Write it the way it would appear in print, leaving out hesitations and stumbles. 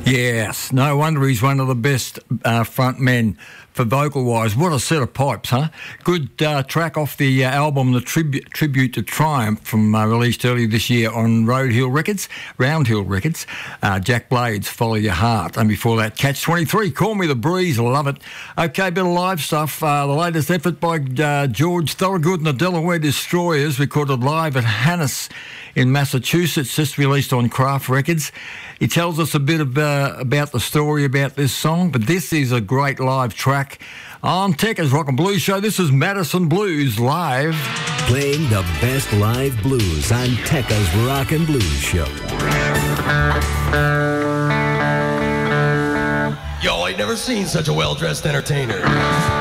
Yes, no wonder he's one of the best front men for vocal-wise. What a set of pipes, huh? Good track off the album, the Tribute to Triumph, from released earlier this year on Round Hill Records. Jack Blades, Follow Your Heart. And before that, Catch 23, Call Me the Breeze, love it. Okay, bit of live stuff. The latest effort by George Thorogood and the Delaware Destroyers, recorded live at Hannes in Massachusetts, just released on Craft Records. He tells us a bit about the story about this song, but this is a great live track on Tekka's Rock and Blues Show. This is Madison Blues live. Playing the best live blues on Tekka's Rock and Blues Show. Yo, I never seen such a well-dressed entertainer.